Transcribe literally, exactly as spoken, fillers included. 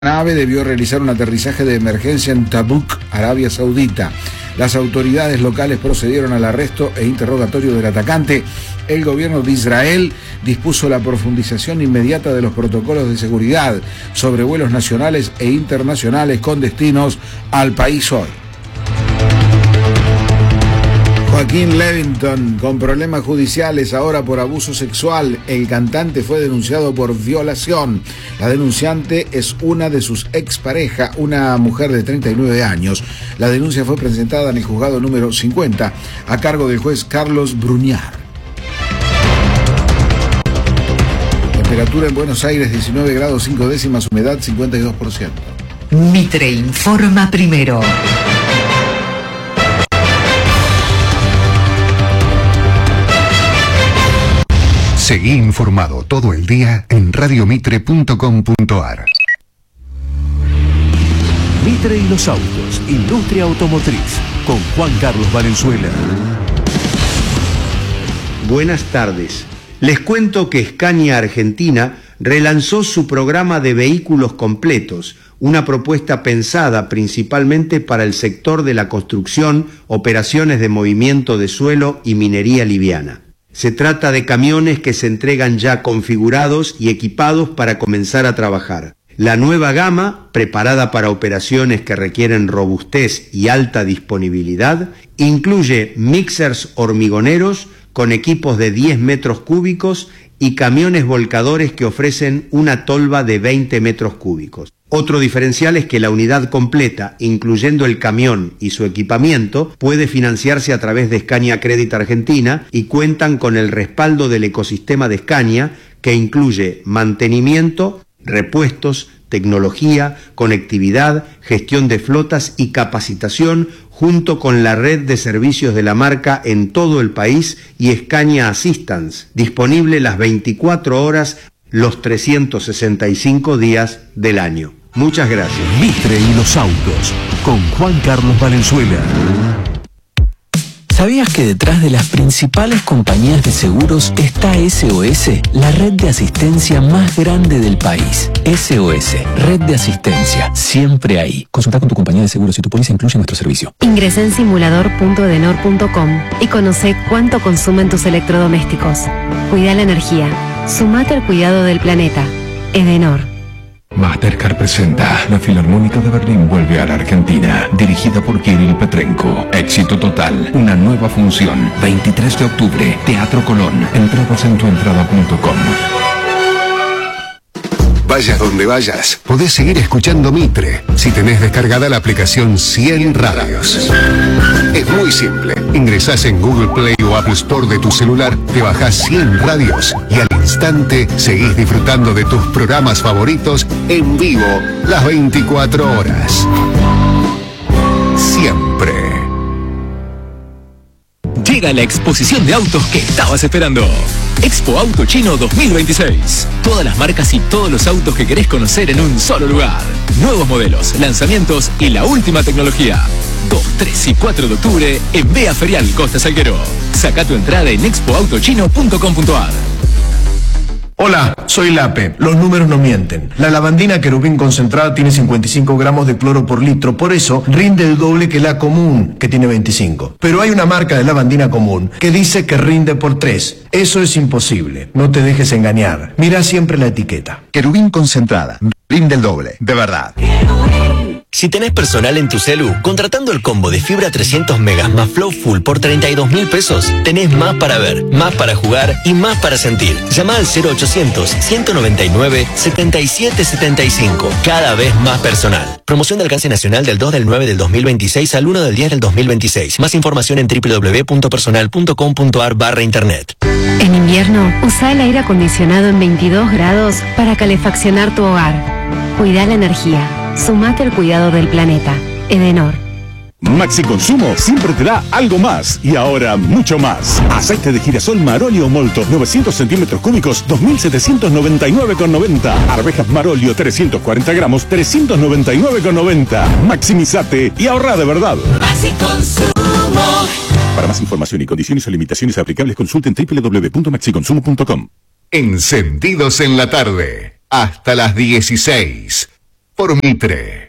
La nave debió realizar un aterrizaje de emergencia en Tabuk, Arabia Saudita. Las autoridades locales procedieron al arresto e interrogatorio del atacante. El gobierno de Israel dispuso la profundización inmediata de los protocolos de seguridad sobre vuelos nacionales e internacionales con destinos al país hoy. Joaquín Levington, con problemas judiciales ahora por abuso sexual. El cantante fue denunciado por violación. La denunciante es una de sus exparejas, una mujer de treinta y nueve años. La denuncia fue presentada en el juzgado número cincuenta a cargo del juez Carlos Bruñar. Temperatura en Buenos Aires diecinueve grados cinco décimas, humedad cincuenta y dos por ciento. Mitre informa primero. Seguí informado todo el día en radio mitre punto com punto ar. Mitre y los autos, industria automotriz, con Juan Carlos Valenzuela. Buenas tardes. Les cuento que Scania Argentina relanzó su programa de vehículos completos, una propuesta pensada principalmente para el sector de la construcción, operaciones de movimiento de suelo y minería liviana. Se trata de camiones que se entregan ya configurados y equipados para comenzar a trabajar. La nueva gama, preparada para operaciones que requieren robustez y alta disponibilidad, incluye mixers hormigoneros con equipos de diez metros cúbicos y camiones volcadores que ofrecen una tolva de veinte metros cúbicos. Otro diferencial es que la unidad completa, incluyendo el camión y su equipamiento, puede financiarse a través de Scania Credit Argentina y cuentan con el respaldo del ecosistema de Scania, que incluye mantenimiento, repuestos, tecnología, conectividad, gestión de flotas y capacitación, junto con la red de servicios de la marca en todo el país y Scania Assistance, disponible las veinticuatro horas, los trescientos sesenta y cinco días del año. Muchas gracias. Mitre y los autos, con Juan Carlos Valenzuela. ¿Sabías que detrás de las principales compañías de seguros está S O S, la red de asistencia más grande del país? S O S, red de asistencia, siempre ahí. Consulta con tu compañía de seguros si tu póliza incluye nuestro servicio. Ingresa en simulador punto edenor punto com y conoce cuánto consumen tus electrodomésticos. Cuida la energía. Sumate al cuidado del planeta. Edenor. Mastercard presenta La Filarmónica de Berlín vuelve a la Argentina, dirigida por Kirill Petrenko. Éxito total, una nueva función, veintitrés de octubre, Teatro Colón. Entradas en tu entrada punto com. Vayas donde vayas, podés seguir escuchando Mitre si tenés descargada la aplicación cien Radios. Es muy simple. Ingresás en Google Play o Apple Store de tu celular, te bajás cien Radios y al instante seguís disfrutando de tus programas favoritos en vivo las veinticuatro horas. Siempre. Llega la exposición de autos que estabas esperando. Expo Auto Chino dos mil veintiséis. Todas las marcas y todos los autos que querés conocer en un solo lugar. Nuevos modelos, lanzamientos y la última tecnología. dos, tres y cuatro de octubre en Bea Ferial Costa Salguero. Saca tu entrada en expo auto chino punto com punto ar. Hola, soy Lape. Los números no mienten. La lavandina Querubín concentrada tiene cincuenta y cinco gramos de cloro por litro, por eso rinde el doble que la común, que tiene veinticinco. Pero hay una marca de lavandina común que dice que rinde por tres. Eso es imposible. No te dejes engañar. Mira siempre la etiqueta. Querubín concentrada. Rinde el doble. De verdad. Si tenés personal en tu celu, contratando el combo de fibra trescientos megas más Flow Full por treinta y dos mil pesos, tenés más para ver, más para jugar y más para sentir. Llama al cero ochocientos, ciento noventa y nueve, setenta y siete setenta y cinco. Cada vez más personal. Promoción de alcance nacional del dos del nueve del dos mil veintiséis al uno del diez del dos mil veintiséis. Más información en doble u doble u doble u punto personal punto com punto ar barra internet. En invierno, usa el aire acondicionado en veintidós grados para calefaccionar tu hogar. Cuida la energía. Sumate al cuidado del planeta. Edenor. Maxi Consumo siempre te da algo más y ahora mucho más. Aceite de girasol Marolio Molto, novecientos centímetros cúbicos, dos mil setecientos noventa y nueve con noventa. Arvejas Marolio, trescientos cuarenta gramos, trescientos noventa y nueve con noventa. Maximizate y ahorra de verdad. Maxi Consumo. Para más información y condiciones o limitaciones aplicables, consulten doble u doble u doble u punto maxi consumo punto com. Encendidos en la tarde, hasta las dieciséis. por Mitre.